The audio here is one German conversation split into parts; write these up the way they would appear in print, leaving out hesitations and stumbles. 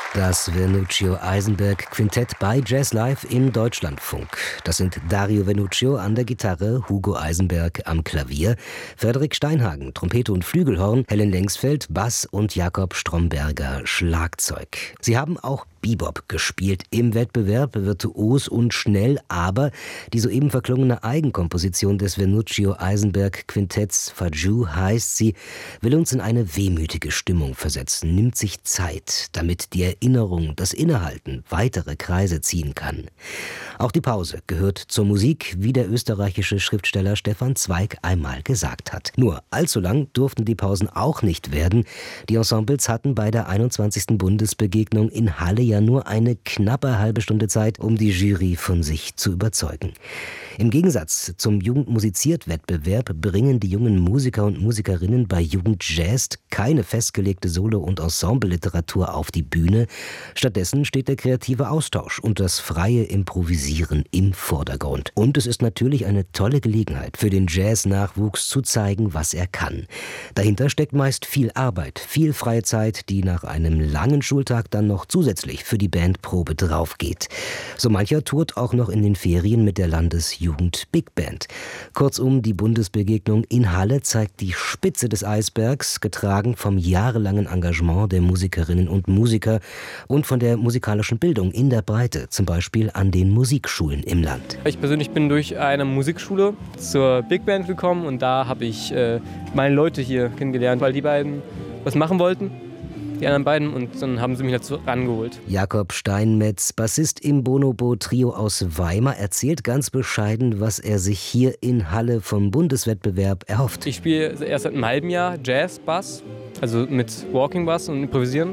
Das Vernuccio Eisenberg Quintett bei Jazz Live im Deutschlandfunk. Das sind Dario Vernuccio an der Gitarre, Hugo Eisenberg am Klavier, Frederik Steinhagen Trompete und Flügelhorn, Helen Lengsfeld Bass und Jakob Stromberger Schlagzeug. Sie haben auch Bebop gespielt im Wettbewerb, virtuos und schnell, aber die soeben verklungene Eigenkomposition des Vernuccio Eisenberg Quintetts, Faju heißt sie, will uns in eine wehmütige Stimmung versetzen, nimmt sich Zeit, damit die Erinnerung, das Innehalten weitere Kreise ziehen kann. Auch die Pause gehört zur Musik, wie der österreichische Schriftsteller Stefan Zweig einmal gesagt hat. Nur allzu lang durften die Pausen auch nicht werden. Die Ensembles hatten bei der 21. Bundesbegegnung in Halle ja nur eine knappe halbe Stunde Zeit, um die Jury von sich zu überzeugen. Im Gegensatz zum Jugendmusiziert-Wettbewerb bringen die jungen Musiker und Musikerinnen bei Jugend Jazz keine festgelegte Solo- und Ensemble-Literatur auf die Bühne. Stattdessen steht der kreative Austausch und das freie Improvisieren im Vordergrund. Und es ist natürlich eine tolle Gelegenheit für den Jazz-Nachwuchs zu zeigen, was er kann. Dahinter steckt meist viel Arbeit, viel freie Zeit, die nach einem langen Schultag dann noch zusätzlich für die Bandprobe draufgeht. So mancher tourt auch noch in den Ferien mit der Landesjugend Big Band. Kurzum, die Bundesbegegnung in Halle zeigt die Spitze des Eisbergs, getragen vom jahrelangen Engagement der Musikerinnen und Musiker und von der musikalischen Bildung in der Breite, zum Beispiel an den Musikschulen im Land. Ich persönlich bin durch eine Musikschule zur Big Band gekommen und da habe ich meine Leute hier kennengelernt, weil die beiden was machen wollten. Die anderen beiden, und dann haben sie mich dazu rangeholt. Jakob Steinmetz, Bassist im Bonobo-Trio aus Weimar, erzählt ganz bescheiden, was er sich hier in Halle vom Bundeswettbewerb erhofft. Ich spiele erst seit einem halben Jahr Jazz-Bass, also mit Walking-Bass und Improvisieren.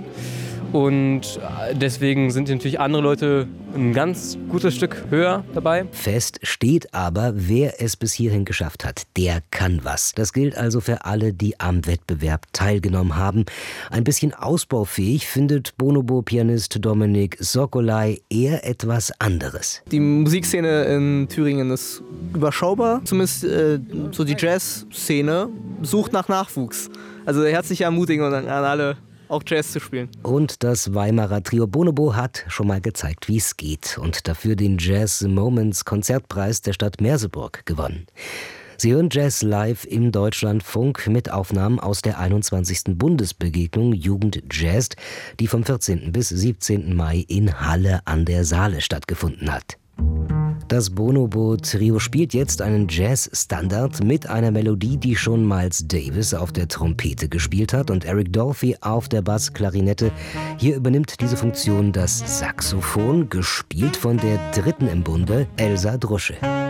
Und deswegen sind natürlich andere Leute ein ganz gutes Stück höher dabei. Fest steht aber, wer es bis hierhin geschafft hat, der kann was. Das gilt also für alle, die am Wettbewerb teilgenommen haben. Ein bisschen ausbaufähig findet Bonobo-Pianist Dominik Sokolai eher etwas anderes. Die Musikszene in Thüringen ist überschaubar. Zumindest so die Jazzszene sucht nach Nachwuchs. Also herzliche Ermutigung an alle, auch Jazz zu spielen. Und das Weimarer Trio Bonobo hat schon mal gezeigt, wie es geht und dafür den Jazz Moments Konzertpreis der Stadt Merseburg gewonnen. Sie hören Jazz Live im Deutschlandfunk mit Aufnahmen aus der 21. Bundesbegegnung Jugend Jazz, die vom 14. bis 17. Mai in Halle an der Saale stattgefunden hat. Das Bonobo-Trio spielt jetzt einen Jazz-Standard mit einer Melodie, die schon Miles Davis auf der Trompete gespielt hat und Eric Dolphy auf der Bassklarinette. Hier übernimmt diese Funktion das Saxophon, gespielt von der dritten im Bunde, Elsa Drusche.